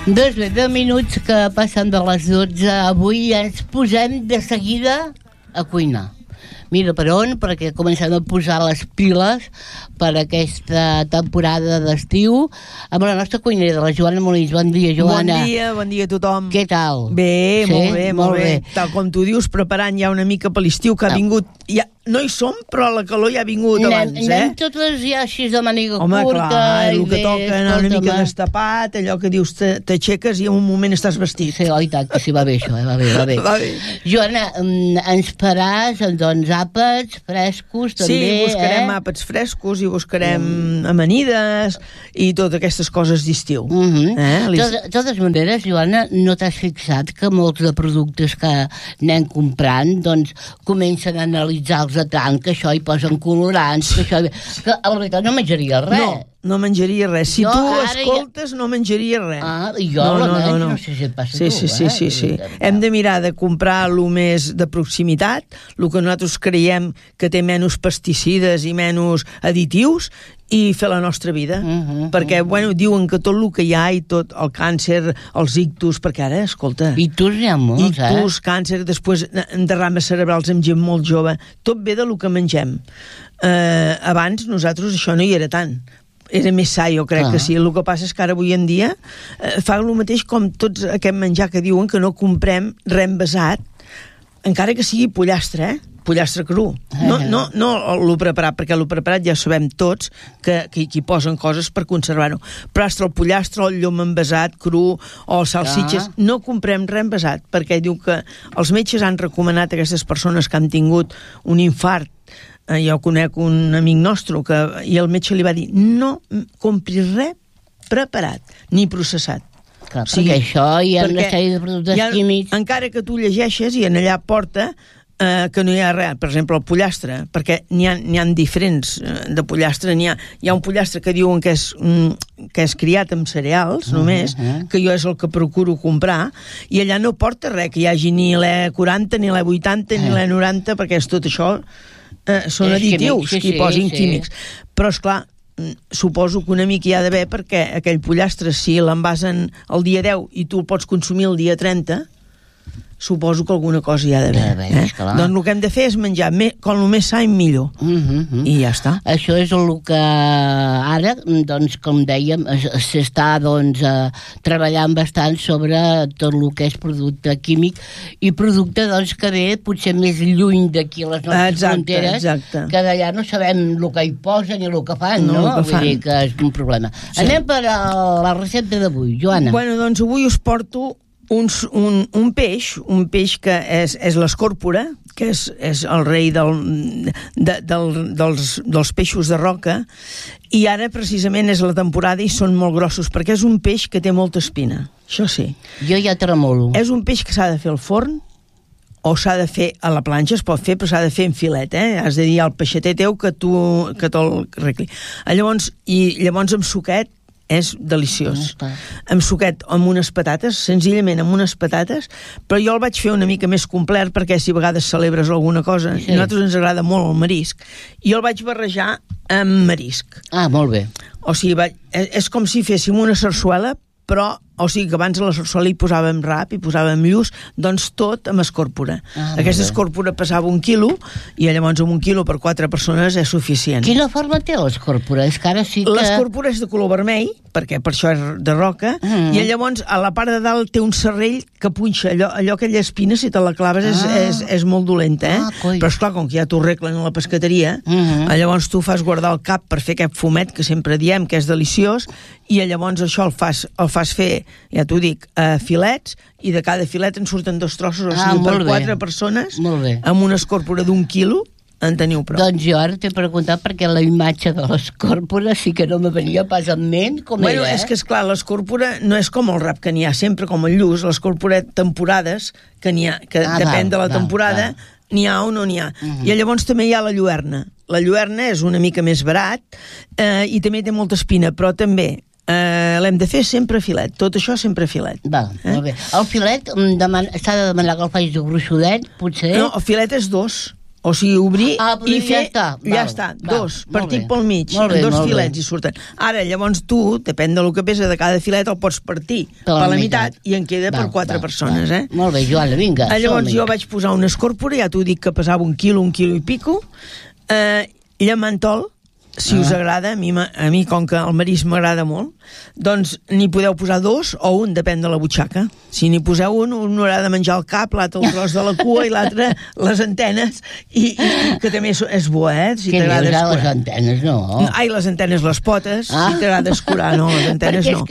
Doncs bé, 10 minuts que passen de les 12. Avui ens posem de seguida a cuinar. Mira per on, perquè comencem a posar les piles per aquesta temporada d'estiu amb la nostra cuinera, la Joana Molins. Bon dia, Joana. Bon dia a tothom. Què tal? Bé, sí? molt bé. Tal com tu dius, preparant ja una mica per l'estiu que ha vingut. Ja, no hi som, però la calor ja ha vingut abans, Anem totes ja així de màniga curta. Home, clar, el que bé, toca anar una mica destapat, allò que dius, t'aixeques i en un moment estàs vestit. Sí, oi tant, que sí, va bé això, va bé. Va bé. Joana, ens faràs, doncs, àpats frescos, també, sí, buscarem àpats frescos i buscarem amanides i totes aquestes coses d'estiu. De totes maneres, Joana, no t'has fixat que molts de productes que anem comprant, doncs, comencen a analitzar-los a tant, que això hi posen colorants, que això... Que a la veritat no menjaria res. No menjaria res. Si tu escoltes, no menjaria res. I jo no sé si et passa tu. Sí. Hem de mirar de comprar el més de proximitat, el que nosaltres creiem que té menys pesticides i menys additius, i fer la nostra vida. Perquè, diuen que tot el que hi ha i tot el càncer, els ictus, perquè ara, escolta... Ictus n'hi ha molts, Ictus, càncer, després derrames cerebrals amb gent molt jove. Tot ve de lo que mengem. Abans, nosaltres, això no hi era tant. Era més sa, jo crec que sí. El que passa és que ara avui en dia fa el mateix com tots aquest menjar que diuen que no comprem reenvasat, encara que sigui pollastre, pollastre cru. No el preparat, perquè el preparat ja sabem tots que hi posen coses per conservar-ho. Però el pollastre, el llom envasat, cru, o salsitxes, no comprem reenvasat, perquè diu que els metges han recomanat a aquestes persones que han tingut un infart. Jo conec un amic nostre i el metge li va dir no compris res preparat ni processat. Clar, perquè això hi ha una sèrie de productes químics. Encara que tu llegeixes i en allà porta que no hi ha res, per exemple el pollastre, perquè n'hi ha diferents de pollastre. Hi ha un pollastre que diuen que és criat amb cereals només, que jo és el que procuro comprar, i allà no porta res que hi hagi ni l'E40 ni l'E80 ni l'E90, perquè és tot això són additius que hi posin químics. Però, esclar, suposo que una mica hi ha d'haver, perquè aquell pollastre, si l'envasen el dia 10 i tu el pots consumir el dia 30, suposo que alguna cosa hi ha d'haver. Doncs el que hem de fer és menjar com el més sa i millor. I ja està. Això és el que ara, doncs, com dèiem, s'està treballant bastant sobre tot el que és producte químic i producte que ve potser més lluny d'aquí a les nostres fronteres, que d'allà no sabem el que hi posen ni el que fan, no? Vull dir que és un problema. Anem per a la recepta d'avui, Joana. Doncs avui us porto un peix que és l'escòrpora, que és el rei dels peixos de roca, i ara precisament és la temporada i són molt grossos, perquè és un peix que té molta espina, això sí. Jo ja tremolo. És un peix que s'ha de fer al forn, o s'ha de fer a la planxa, es pot fer, però s'ha de fer en filet, has de dir al peixater teu que te'l regli. Llavors amb suquet, és deliciós. Amb suquet o amb unes patates, senzillament amb unes patates, però jo el vaig fer una mica més complet, perquè si a vegades celebres alguna cosa, a nosaltres ens agrada molt el marisc, i el vaig barrejar amb marisc. Molt bé. O sigui, és com si féssim una sarsuela, però, o sigui, que abans a la sarsuela hi posàvem rap, hi posàvem lluç, doncs tot amb escòrpora. Aquesta escòrpora pesava 1 quilo, i llavors amb 1 quilo per 4 persones és suficient. Quina forma té l'escòrpora? És que ara sí que... L'escòrpora és de color vermell, perquè per això és de roca, i llavors a la part de dalt té un serrell que punxa, allò aquella espina, si te la claves, és molt dolenta, però esclar, com que ja t'ho arreglen a la pescateria, llavors tu fas guardar el cap per fer aquest fumet que sempre diem que és deliciós, i llavors això el fas fer, ja t'ho dic, filets, i de cada filet en surten 2 trossos, o sigui, per 4 persones, amb una escòrpora d'1 quilo, en teniu prou. Doncs jo ara t'he preguntat perquè la imatge de l'escòrpora sí que no me venia pas en ment com era. És que, esclar, l'escòrpora no és com el rap que n'hi ha sempre, com el lluç, l'escòrpora temporades, que n'hi ha, que depèn de la temporada, n'hi ha o no n'hi ha. I llavors també hi ha la lluerna. La lluerna és una mica més barat i també té molta espina, però també l'hem de fer sempre a filet. Tot això sempre a filet. Molt bé. El filet s'ha de demanar que el facis gruixudet, potser? No, el filet és 2. O sigui, obrir i fer... Ja està. Dos, partit pel mig, dos filets i surten. Ara, llavors tu, depèn del que pesa de cada filet, el pots partir per la meitat i en queda per 4 persones, eh? Molt bé, Joana, vinga. Llavors jo vaig posar una escòrpora, ja t'ho dic que pesava 1 quilo i pico, llamantol, si us agrada, a mi com que el marisc m'agrada molt, doncs n'hi podeu posar 2 o 1, depèn de la butxaca. Si n'hi poseu un haurà de menjar el cap, l'altre el tros de la cua i l'altre les antenes, i que també és bo, Si t'agrada escurar. Les antenes, no? Ai, les antenes, les potes, si t'agrada escurar, no, les antenes no.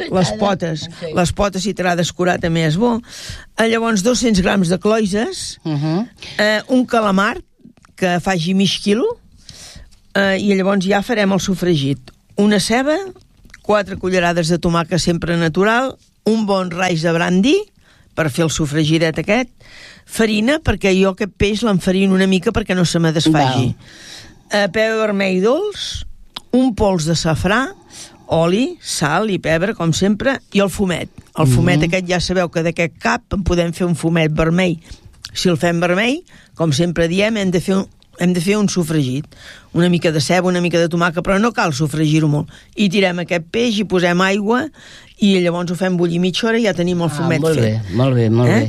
Les potes, si t'agrada escurar, també és bo. Llavors, 200 grams de cloïsses, un calamar que faci mig quilo, i llavors ja farem el sofregit. Una ceba, 4 cullerades de tomàquet sempre natural, un bon raig de brandi per fer el sofregiret aquest, farina, perquè jo aquest peix l'enfarino una mica perquè no se me desfagi, pebre vermell dolç, un pols de safrà, oli, sal i pebre, com sempre, i el fumet. El fumet aquest ja sabeu que d'aquest cap en podem fer un fumet vermell. Si el fem vermell, com sempre diem, hem de fer un sofregit, una mica de ceba, una mica de tomàquet, però no cal sofregir-ho molt. I tirem aquest peix i posem aigua i llavors ho fem bullir mitja hora i ja tenim el fumet fet. Molt bé.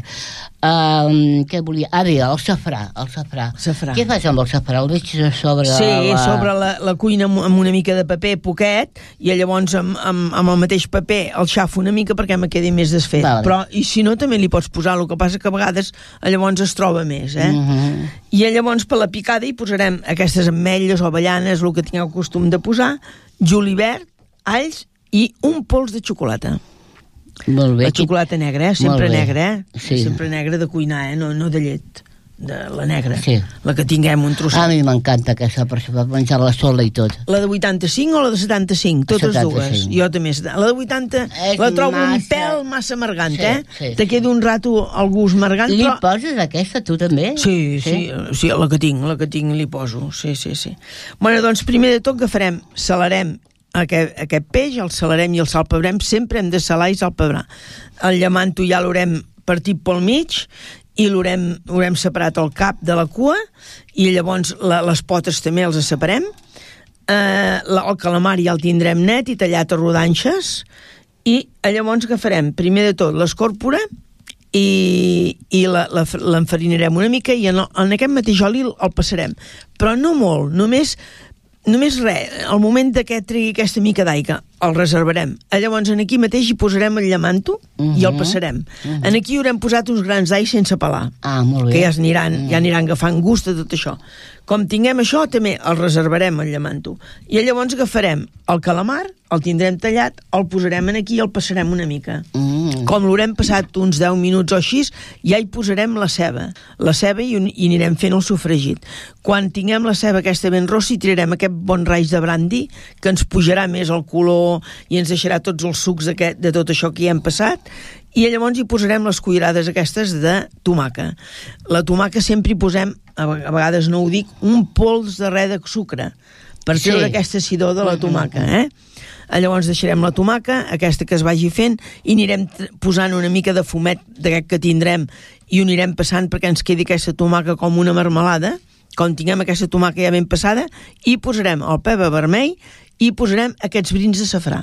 Què volia? Bé, el safrà. Què fas amb el safrà? El veig sobre sobre la cuina amb una mica de paper, poquet, i llavors amb el mateix paper el xafo una mica perquè me quedi més desfet. Però, i si no, també li pots posar, el que passa que a vegades llavors es troba més, I llavors per la picada hi posarem aquestes ametlles o avellanes, el que tingueu costum de posar, julivert, alls i un pols de xocolata. Molt bé. La xocolata negra, sempre negra, sempre negra de cuinar, no de llet, de la negra, la que tinguem un trosset. A mi m'encanta aquesta, per menjar-la sola i tot. La de 85 o la de 75? Totes dues. Jo també. La de 80 la trobo un pèl massa amargant, Te queda un rato el gust amargant, però... Li poses aquesta, tu també? Sí, la que tinc li poso, sí. Bueno, doncs primer de tot que farem? Salarem aquest peix, el salarem i el salpebrem, sempre hem de salar i salpebrar. El llamanto ja l'haurem partit pel mig i l'haurem separat el cap de la cua i llavors les potes també els separem. El calamar ja el tindrem net i tallat a rodanxes i llavors què farem? Primer de tot l'escòrpora i l'enfarinarem una mica i en aquest mateix oli el passarem, però no molt, només res, al moment que tregui aquesta mica d'aigua, el reservarem. Llavors, aquí mateix hi posarem el llamanto i el passarem. Aquí haurem posat uns grans d'all sense pelar, molt bé. Que ja aniran agafant gust de tot això. Com tinguem això, també el reservarem, el llamanto. I llavors agafarem el calamar, el tindrem tallat, el posarem aquí i el passarem una mica. Com l'haurem passat uns 10 minuts o així, ja hi posarem la ceba i anirem fent el sofregit. Quan tinguem la ceba aquesta ben rossa, hi tirarem aquest bon raig de brandi, que ens pujarà més el color i ens deixarà tots els sucs de tot això que hi hem passat, i llavors hi posarem les cullerades aquestes de tomàquet. La tomàquet sempre hi posem, a vegades no ho dic, un pols de res de sucre, per treure aquesta acidor de la tomàquet, Llavors deixarem la tomàquet, aquesta que es vagi fent, i anirem posant una mica de fumet d'aquest que tindrem i ho anirem passant perquè ens quedi aquesta tomàquet com una marmelada. Quan tinguem aquesta tomàquet ja ben passada, i posarem el pebre vermell i posarem aquests brins de safrà.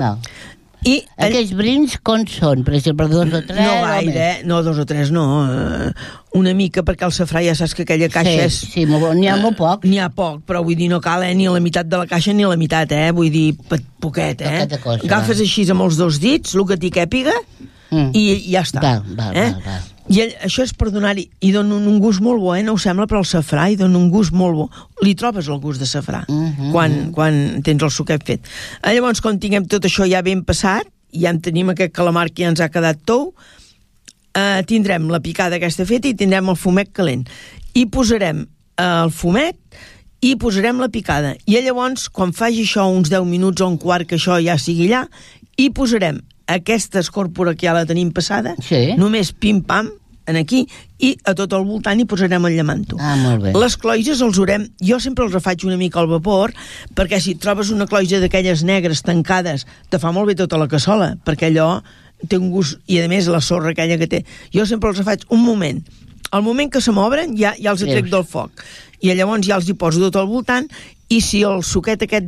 Aquests brins com són? Per exemple, 2 o 3? No gaire, no 2 o 3 no, una mica, perquè el safrà ja saps que aquella caixa és... Sí, n'hi ha molt poc. N'hi ha poc, però vull dir, no cal ni la meitat de la caixa ni la meitat, vull dir, poquet, Agafes així amb els 2 dits, el que t'hi càpiga, i ja està. I això és per donar-hi, i dona un gust molt bo, no us sembla, però el safrà i dona un gust molt bo. Li trobes el gust de safrà quan tens el suquet fet. Llavors, quan tinguem tot això ja ben passat, ja en tenim aquest calamar que ja ens ha quedat tou, tindrem la picada aquesta feta i tindrem el fumet calent. I posarem el fumet i posarem la picada. I llavors, quan faci això uns 10 minuts o un quart que això ja sigui allà, hi posarem aquesta escòrpora que ja la tenim passada, només pim-pam, aquí, i a tot el voltant hi posarem el llamanto. Molt bé. Les cloïses jo sempre els refaig una mica al vapor, perquè si trobes una cloïsa d'aquelles negres tancades, te fa molt bé tota la cassola, perquè allò té un gust, i a més la sorra aquella que té. Jo sempre els refaig un moment al moment que se m'obren ja els trec del foc, i llavors ja els hi poso tot al voltant, i si el suquet aquest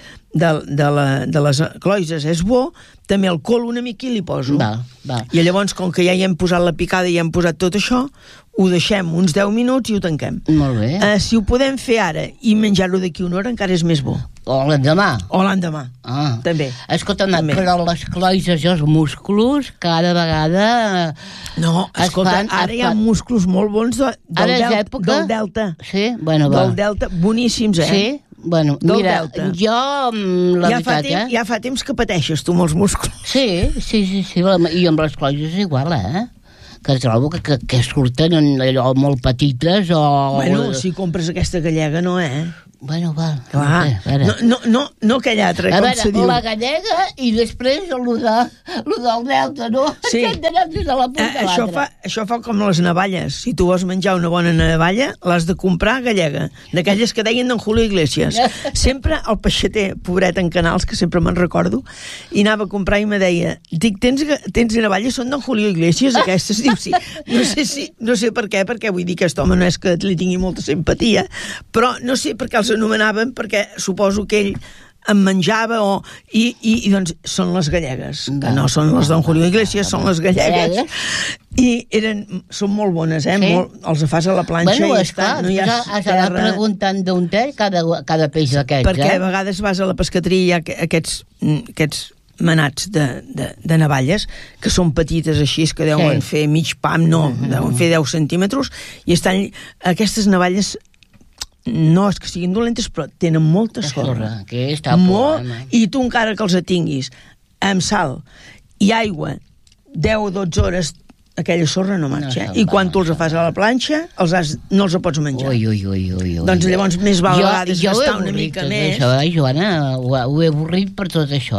de les cloïses és bo, també el colo una mica i li poso. Va. I llavors, com que ja hi hem posat la picada i ja hem posat tot això, ho deixem uns 10 minuts i ho tanquem. Molt bé. Si ho podem fer ara i menjar-ho d'aquí una hora, encara és més bo. O l'endemà. També. Escolta'm, però les cloïses i els músculs cada vegada... No, escolta, ara hi ha músculs molt bons del delta. Sí? Bueno, va. Del delta, boníssims, Sí? Bueno, mira, jo, la veritat, ja fa temps que pateixes tu amb els músculs. Sí, i amb les cloïses és igual, que trobo que surten allò molt petites o... Bueno, si compres aquesta gallega, no, Bueno, va. Clar, no aquella altra, com se diu. La gallega i després el del delta, no? Sí. Això fa com les navalles. Si tu vols menjar una bona navalla, l'has de comprar gallega, d'aquelles que deien d'en Julio Iglesias. Sempre el peixater, pobret en Canals, que sempre me'n recordo, i anava a comprar i me deia, dic, tens navalles? Són d'en Julio Iglesias, aquestes? Diu, sí. No sé per què, perquè vull dir que aquest home no és que li tingui molta simpatia, però no sé per què els anomenaven, perquè suposo que ell em menjava i doncs són les gallegues, que no són les d'en Julio Iglesias, són les gallegues, i són molt bones, Sí? Els fas a la planxa. Bueno, i esclar, no hi ha has anat preguntant d'on té cada peix d'aquests, perquè a vegades vas a la pescateria i hi ha aquests manats de navalles que són petites així, que deuen fer mig pam, deuen fer 10 centímetres, i estan aquestes navalles. No és que siguin dolentes, però tenen molta sorra. Que està I tu encara que els tinguis amb sal i aigua 10 o 12 hores, aquella sorra no marxa. I quan tu els fas a la planxa, no els pots menjar. Doncs llavors més val a vegades gastar una mica més. Joana, ho he avorrit per tot això,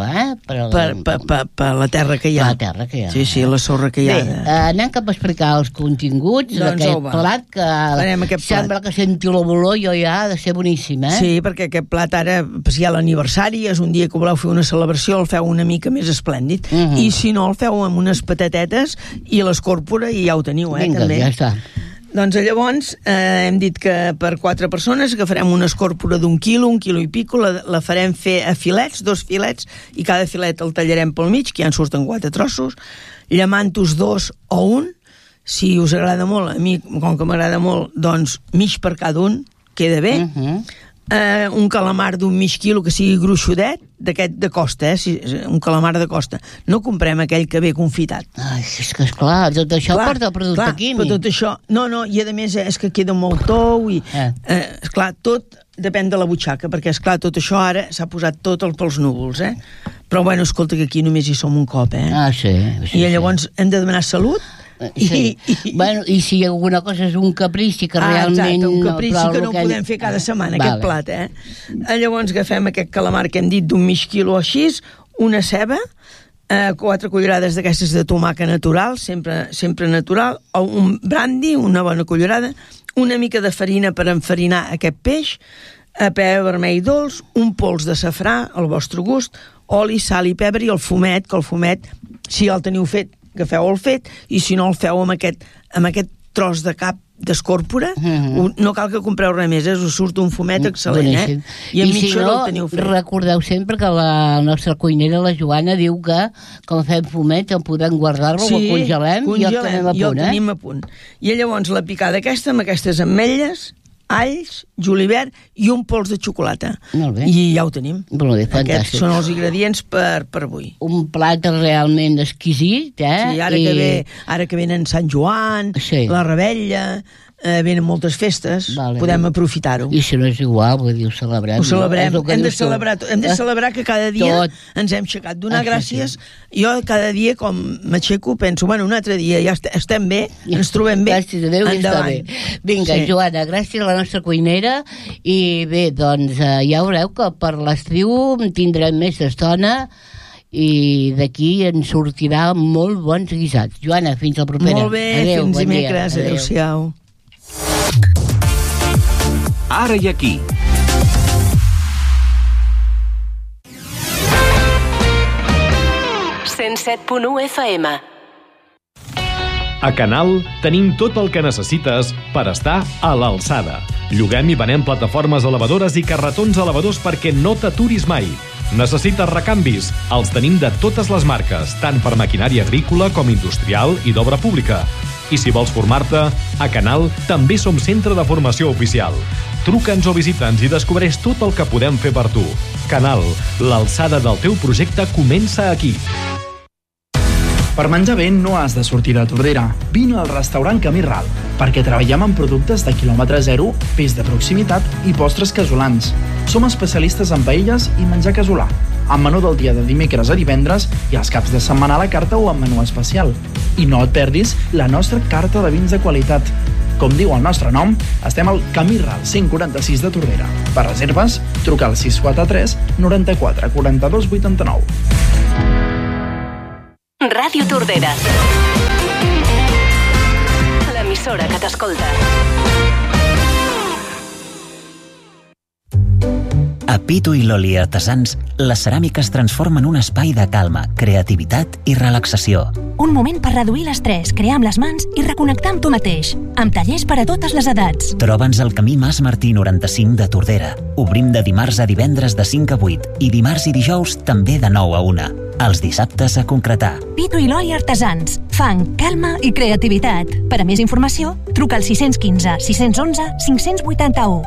Per la terra que hi ha. Sí, la sorra que hi ha. Bé, anem cap a explicar els continguts d'aquest plat, que sembla que senti l'olor i ja ha de ser boníssim, Sí, perquè aquest plat ara, si hi ha l'aniversari, és un dia que voleu fer una celebració, el feu una mica més esplèndid. I si no, el feu amb unes patatetes i les còrpora i ja ho teniu, Vinga, també. Ja està. Doncs llavors hem dit que per 4 persones agafarem una escòrpora d'1 quilo, 1 quilo i pico, la farem fer a filets, 2 filets, i cada filet el tallarem pel mig, que ja en surten 4 trossos, llamant-los 2 o 1, si us agrada molt, a mi, com que m'agrada molt, doncs mig per cada un, queda bé. Un calamar d'un mig quilo que sigui gruixudet, d'aquest de costa, un calamar de costa. No comprem aquell que ve confitat. És que, esclar, tot això porta producte químic. Però tot això, i a més és que queda molt tou i, esclar, tot depèn de la butxaca, perquè, esclar, tot això ara s'ha posat tot pels núvols, Però, bueno, escolta, que aquí només hi som un cop, Sí. I llavors hem de demanar salut. Bueno, i si alguna cosa és un caprici que realment... Exacte, un caprici que no podem fer cada setmana, aquest plat, Llavors agafem aquest calamar que hem dit d'un mig quilo o així, una ceba, 4 cullerades d'aquestes de tomàquet natural, sempre natural, un brandy, una bona cullerada, una mica de farina per enfarinar aquest peix, pebre vermell dolç, un pols de safrà, al vostre gust, oli, sal i pebre, i el fumet, que el fumet, si el teniu fet, agafeu el fet, i si no el feu amb aquest tros de cap d'escòrpora, no cal que compreu res més, us surt un fumet excel·lent, i en mitja hora el teniu fet. Recordeu sempre que la nostra cuinera, la Joana, diu que quan fem fumet el podem guardar-lo, el congelem i el tenim a punt. I llavors la picada aquesta, amb aquestes ametlles, alls, julivert i un pols de xocolata. Molt bé. I ja ho tenim. Molt bé, fantàstic. Aquests són els ingredients per avui. Un plat realment exquisit, Sí, ara que venen Sant Joan, la Rebella, venen moltes festes, podem aprofitar-ho. I si no és igual, vull dir, ho celebrem. Ho celebrem, hem de celebrar que cada dia ens hem aixecat. Donar gràcies. Jo cada dia, com m'aixeco, penso, un altre dia, ja estem bé, ens trobem bé. Gràcies a Déu, està bé. Vinga, Joana, gràcies a la nostra cuinera, i bé, doncs ja veureu que per l'estiu tindrem més estona i d'aquí en sortirà molt bons guisats. Joana, fins la propera. Molt bé, fins dimecres. Adéu-siau. Ara i aquí. A Canal tenim tot el que necessites per estar a l'alçada. Lloguem i venem plataformes elevadores i carretons elevadors perquè no t'aturis mai. Necessites recanvis? Els tenim de totes les marques, tant per maquinària agrícola com industrial i d'obra pública. I si vols formar-te, a Canal també som centre de formació oficial. Truca'ns o visita'ns i descobreix tot el que podem fer per tu. Canal, l'alçada del teu projecte comença aquí. Per menjar bé no has de sortir de Tordera. Vine al restaurant Camí Ral, perquè treballem amb productes de quilòmetre zero, peix de proximitat i postres casolans. Som especialistes en paelles i menjar casolà, amb menú del dia de dimecres a divendres i els caps de setmana a la carta o amb menú especial. I no et perdis la nostra carta de vins de qualitat. Com diu el nostre nom, estem al Camí Ral 146 de Tordera. Per reserves, truca al 643 94 42 89. Ràdio Tordera, l'emissora que t'escolta. A Pitu i Loli Artesans, les ceràmiques transformen un espai de calma, creativitat i relaxació. Un moment per reduir l'estrès, crear amb les mans i reconnectar amb tu mateix. Amb tallers per a totes les edats. Troba'ns al camí Mas Martí 95 de Tordera. Obrim de dimarts a divendres de 5 a 8 i dimarts i dijous també de 9 a 1. Els dissabtes a concretar. Pitu i Loli Artesans. Fang, calma i creativitat. Per a més informació, truca al 615 611 581.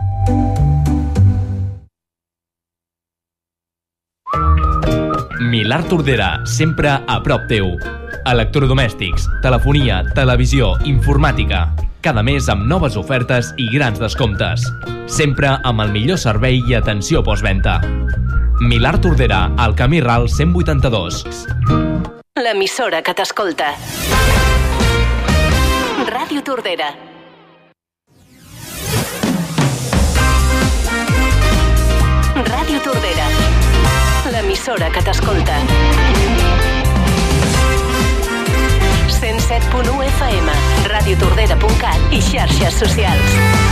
Milart Tordera, sempre a prop teu. Electrodomèstics, telefonia, televisió, informàtica. Cada mes amb noves ofertes i grans descomptes. Sempre amb el millor servei i atenció postventa. Milart Tordera, al Camí Ral 182. L'emissora que t'escolta. Ràdio Tordera. Ràdio Tordera, l'emissora que t'escolta. 107.1 FM, radiotordera.cat i xarxes socials.